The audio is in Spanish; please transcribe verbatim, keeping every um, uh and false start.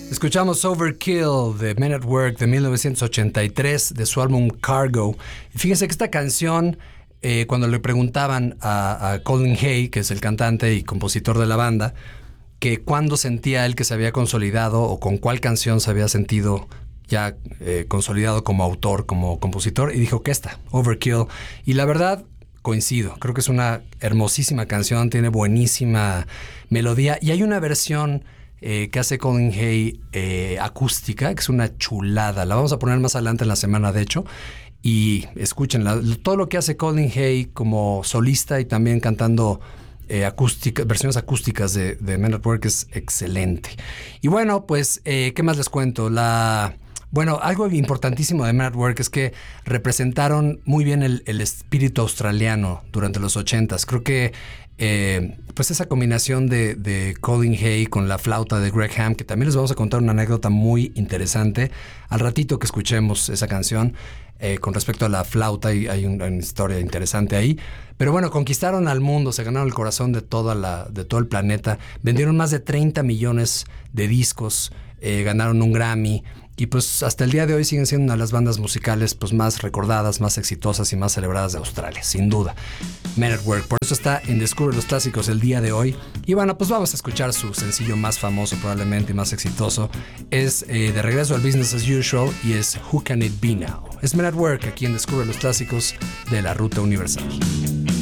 Escuchamos Overkill de Men at Work de mil novecientos ochenta y tres de su álbum Cargo. Y fíjense que esta canción, eh, cuando le preguntaban a, a Colin Hay, que es el cantante y compositor de la banda, que cuándo sentía él que se había consolidado o con cuál canción se había sentido ya eh, consolidado como autor, como compositor, y dijo que esta, Overkill. Y la verdad, coincido, creo que es una hermosísima canción, tiene buenísima melodía y hay una versión Eh, que hace Colin Hay eh, acústica, que es una chulada. La vamos a poner más adelante en la semana, de hecho. Y escúchenla. Todo lo que hace Colin Hay como solista y también cantando eh, acústica, versiones acústicas de, de Men at Work es excelente. Y bueno, pues, eh, ¿qué más les cuento? La... Bueno, algo importantísimo de Men at Work es que representaron muy bien el, el espíritu australiano durante los ochentas. Creo que eh, pues esa combinación de, de Colin Hay con la flauta de Greg Ham, que también les vamos a contar una anécdota muy interesante al ratito que escuchemos esa canción eh, con respecto a la flauta, y hay una, una historia interesante ahí. Pero bueno, conquistaron al mundo, se ganaron el corazón de, toda la, de todo el planeta, vendieron más de treinta millones de discos, eh, ganaron un Grammy. Y pues hasta el día de hoy siguen siendo una de las bandas musicales pues más recordadas, más exitosas y más celebradas de Australia, sin duda. Men at Work, por eso está en Descubre los Clásicos el día de hoy. Y bueno, pues vamos a escuchar su sencillo más famoso probablemente y más exitoso. Es eh, de regreso al Business as Usual y es Who Can It Be Now. Es Men at Work aquí en Descubre los Clásicos de la Ruta Universal.